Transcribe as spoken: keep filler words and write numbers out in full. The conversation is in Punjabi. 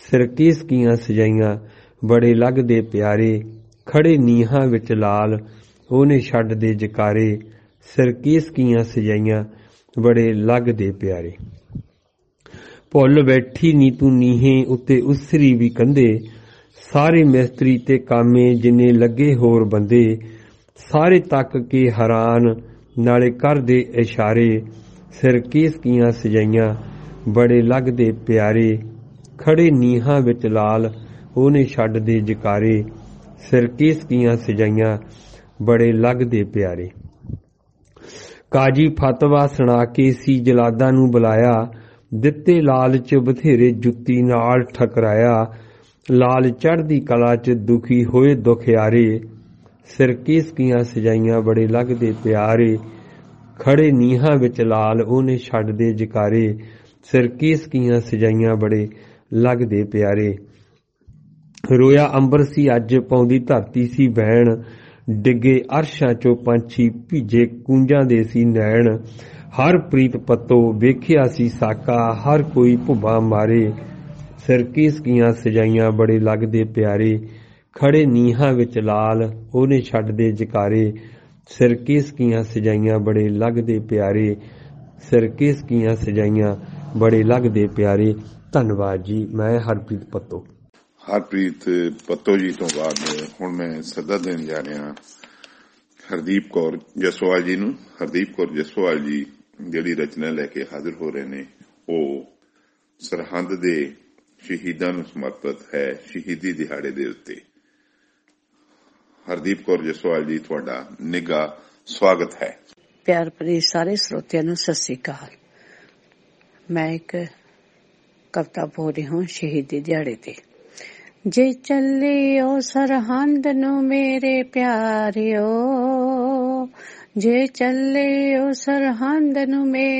ਸਿਰਕੀਸ ਕੀਆਂ ਸਜਾਈਆਂ ਬੜੇ ਲੱਗਦੇ ਪਿਆਰੇ। ਖੜੇ ਨੀਹਾਂ ਵਿੱਚ ਲਾਲ ਉਹਨੇ ਛੱਡ ਦੇ ਜਕਾਰੇ। ਸਿਰਕੀਸ ਕੀਆਂ ਸਜਾਈਆਂ ਬੜੇ ਲੱਗਦੇ ਪਿਆਰੇ। ਭੁੱਲ ਬੈਠੀ ਨੀ ਤੂੰ ਨੀਹੇ ਉੱਤੇ ਉਸਰੀ ਵੀ ਕੰਧੇ। ਸਾਰੇ ਮਿਸਤਰੀ ਤੇ ਕਾਮੇ ਜਿੰਨੇ ਲੱਗੇ ਹੋਰ ਬੰਦੇ। ਸਾਰੇ ਤੱਕ ਕੇ ਹੈਰਾਨ ਨਾਲੇ ਕਰਦੇ ਇਸ਼ਾਰੇ। ਸਿਰਕੀਸ ਕੀਆਂ ਸਜਾਈਆਂ ਬੜੇ ਲੱਗਦੇ ਪਿਆਰੇ। ਖੜੇ ਨੀਹਾਂ ਵਿੱਚ ਲਾਲ ਉਹਨੇ ਛੱਡ ਦੇ ਜਕਾਰੇ। ਸਿਰਕੀਸ ਕੀਆਂ ਸਜਾਈਆਂ ਬੜੇ ਲੱਗਦੇ ਪਿਆਰੇ। ਕਾਜੀ ਫਤਵਾ ਸੁਣਾ ਕੇ ਸੀ ਜਲਾਦਾਂ ਨੂੰ ਬੁਲਾਇਆ। ਦਿੱਤੇ ਲਾਲਚ ਬਥੇਰੇ ਜੁੱਤੀ ਨਾਲ ਠਕਰਾਇਆ। ਲਾਲ ਚੜ੍ਹਦੀ ਕਲਾ ਚ ਦੁਖੀ ਹੋਏ ਦੁਖਿਆਰੇ। ਸਿਰਕੀਸ ਕੀਆਂ ਸਜਾਈਆਂ ਬੜੇ ਲੱਗਦੇ ਪਿਆਰੇ। ਖੜੇ ਨੀਹਾਂ ਵਿੱਚ ਲਾਲ ਉਹਨੇ ਛੱਡ ਦੇ ਜਕਾਰੇ। ਸਿਰਕੀਸ ਕੀਆਂ ਸਜਾਈਆਂ ਬੜੇ ਲੱਗਦੇ ਪਿਆਰੇ। ਰੋਇਆ ਅੰਬਰ ਸੀ ਅੱਜ ਪਾਉਂਦੀ ਧਰਤੀ ਸੀ ਬੈਣ। ਡਿੱਗੇ ਅਰਸ਼ਾਂ ਚੋਂ ਪੰਛੀ ਭੀਜੇ ਕੂੰਜਾਂ ਦੇ ਸੀ ਨੈਣ। ਹਰ ਪ੍ਰੀਤ ਪੱਤੋ ਵੇਖਿਆ ਸੀ ਸਾਕਾ ਹਰ ਕੋਈ ਭੁੱਬਾਂ ਮਾਰੇ। ਸਿਰਕੀਸ ਕੀਆਂ ਸਜਾਈਆਂ ਬੜੇ ਲੱਗਦੇ ਪਿਆਰੇ। ਖੜੇ ਨੀਹਾਂ ਵਿੱਚ ਲਾਲ ਉਹਨੇ ਛੱਡ ਦੇ ਜਕਾਰੇ। ਸਿਰਕੀਸ ਕੀਆਂ ਸਜਾਈਆਂ ਬੜੇ ਲੱਗਦੇ ਪਿਆਰੇ। ਸਿਰਕੀਸ ਕੀਆਂ ਸਜਾਈਆਂ ਬੜੇ ਲੱਗਦੇ ਪਿਆਰੇ। ਧੰਨਵਾਦ ਜੀ। ਮੈਂ ਹਰਪ੍ਰੀਤ ਪੱਤੋ। ਹਰਪ੍ਰੀਤ ਪੱਤੋ ਜੀ ਤੋਂ ਬਾਅਦ ਹੁਣ ਮੈਂ ਸੱਦਾ ਦੇਣ ਜਾ ਰਿਹਾ ਹਰਦੀਪ ਕੌਰ ਜਸਵਾਲ ਜੀ ਨੂੰ। ਹਰਦੀਪ ਕੌਰ ਜਸਵਾਲ ਜੀ ਜਿਹੜੀ ਰਚਨਾ ਲੈ ਕੇ ਹਾਜ਼ਰ ਹੋ ਰਹੇ ਨੇ ਉਹ ਸਰਹੰਦ ਦੇ ਸ਼ਹੀਦਾਂ ਨੂੰ ਸਮਰਪਿਤ ਹੈ, ਸ਼ਹੀਦੀ ਦਿਹਾੜੇ ਦੇ ਉੱਤੇ। ਹਰਦੀਪ ਕੌਰ ਜਸਵਾਲ ਜੀ ਤੁਹਾਡਾ ਨਿੱਘਾ ਸਵਾਗਤ ਹੈ। ਪਿਆਰ ਭਰੀ ਸਾਰੇ ਸਰੋਤਿਆਂ ਨੂੰ ਸਤਿ ਸ੍ਰੀ ਅਕਾਲ। ਮੈਂ ਇੱਕ ਕਵਿਤਾ ਬੋਲ ਰਹੀ ਹਾਂ ਸ਼ਹੀਦੀ ਦਿਹਾੜੇ ਤੇ। ਜੇ ਚੱਲਿਓ ਸਰਹੰਦ ਨੂੰ ਮੇਰੇ ਪਿਆਰਿਓ, ਜੇ ਚੱਲਿਓ ਸਰਹੰਦ ਨੂੰ ਮੇਰੇ